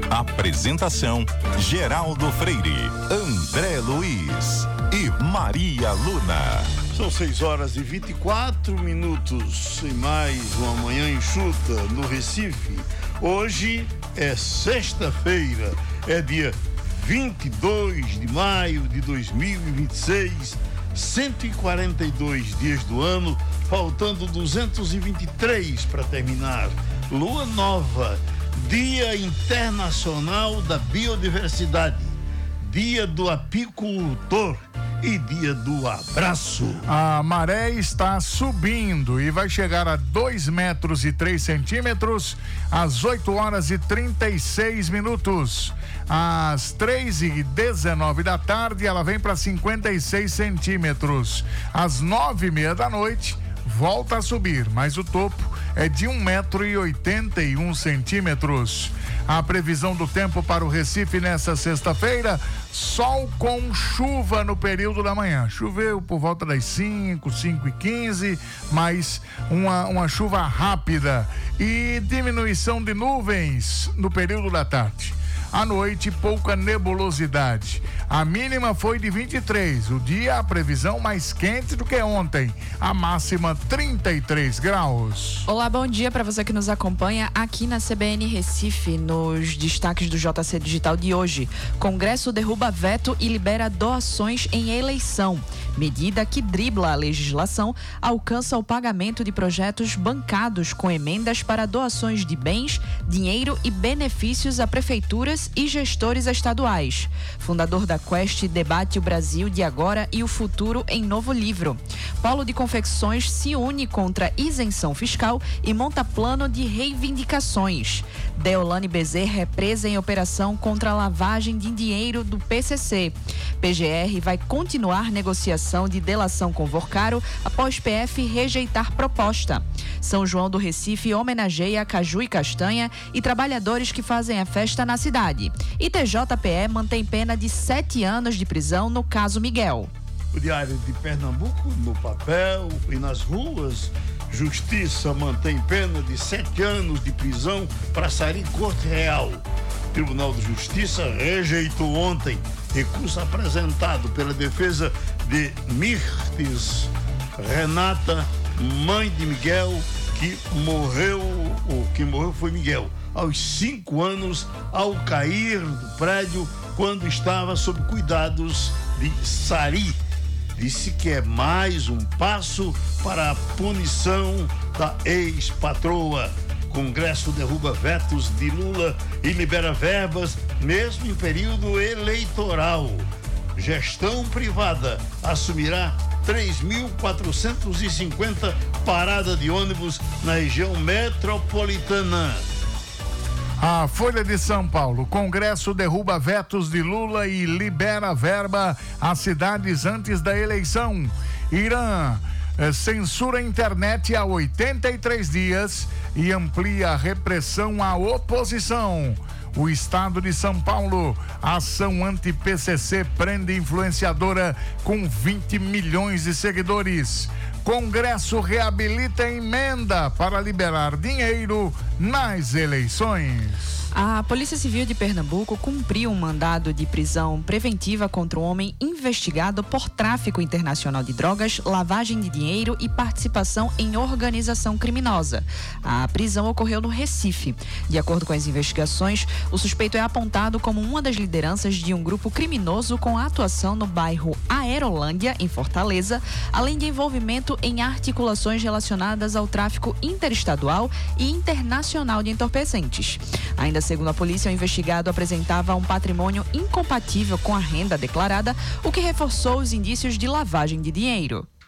Apresentação: Geraldo Freire, André Luiz e Maria Luna. São 6h24 em mais uma manhã enxuta no Recife. Hoje é sexta-feira, é dia 22 de maio de 2026, 142 dias do ano, faltando 223 para terminar. Lua nova, Dia Internacional da Biodiversidade, Dia do Apicultor e Dia do Abraço. A maré está subindo e vai chegar a 2 metros e 3 centímetros às 8h36. Às 3h19 da tarde, ela vem para 56 centímetros. Às 9h30 da noite, volta a subir, mas o topo é de 1,81 m. A previsão do tempo para o Recife nessa sexta-feira: sol com chuva no período da manhã. Choveu por volta das 5h15, mas uma chuva rápida e diminuição de nuvens no período da tarde. À noite, pouca nebulosidade. A mínima foi de 23. O dia, a previsão mais quente do que ontem. A máxima 33 graus. Olá, bom dia para você que nos acompanha aqui na CBN Recife. Nos destaques do JC Digital de hoje: Congresso derruba veto e libera doações em eleição. Medida que dribla a legislação alcança o pagamento de projetos bancados com emendas para doações de bens, dinheiro e benefícios a prefeituras e gestores estaduais. Fundador da Quest debate o Brasil de agora e o futuro em novo livro. Polo de Confecções se une contra isenção fiscal e monta plano de reivindicações. Deolane Bezerra é presa em operação contra a lavagem de dinheiro do PCC. PGR vai continuar negociação de delação com Vorcaro após PF rejeitar proposta. São João do Recife homenageia caju e castanha e trabalhadores que fazem a festa na cidade. E TJPE mantém pena de 7 anos de prisão no caso Miguel. O Diário de Pernambuco, no papel e nas ruas: Justiça mantém pena de 7 anos de prisão para Sari Corte Real. Tribunal de Justiça rejeitou ontem recurso apresentado pela defesa de Mirtes Renata, mãe de Miguel, que morreu foi Miguel, aos 5 anos, ao cair do prédio quando estava sob cuidados de Sari. Disse que é mais um passo para a punição da ex-patroa. Congresso derruba vetos de Lula e libera verbas mesmo em período eleitoral. Gestão privada assumirá 3.450 paradas de ônibus na região metropolitana. A Folha de São Paulo: Congresso derruba vetos de Lula e libera verba às cidades antes da eleição. Irã censura a internet há 83 dias e amplia a repressão à oposição. O Estado de São Paulo: ação anti-PCC prende influenciadora com 20 milhões de seguidores. Congresso reabilita emenda para liberar dinheiro nas eleições. A Polícia Civil de Pernambuco cumpriu um mandado de prisão preventiva contra um homem investigado por tráfico internacional de drogas, lavagem de dinheiro e participação em organização criminosa. A prisão ocorreu no Recife. De acordo com as investigações, o suspeito é apontado como uma das lideranças de um grupo criminoso com atuação no bairro Aerolândia, em Fortaleza, além de envolvimento em articulações relacionadas ao tráfico interestadual e internacional de entorpecentes. Ainda segundo a polícia, o investigado apresentava um patrimônio incompatível com a renda declarada, o que reforçou os indícios de lavagem de dinheiro.